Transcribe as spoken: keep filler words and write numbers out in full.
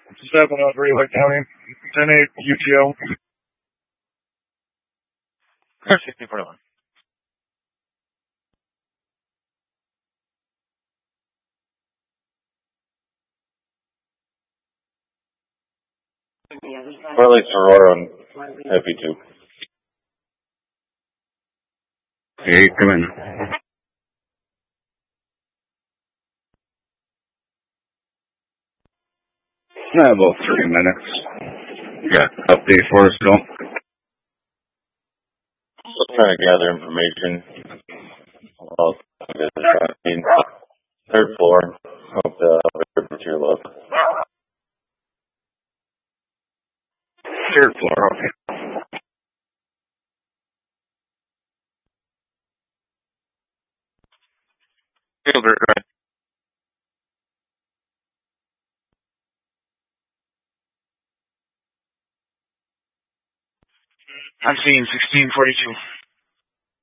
seven oh three Lake County, ten eight U T O. sixteen forty-one. Fort Lakes Aurora on Happy two. Hey, come in. Uh, about three minutes. Yeah, update for us, Bill. Still trying to gather information. Well, I mean, third floor of the temperature look. Third floor, okay. Fielder, right. I'm seeing sixteen forty-two.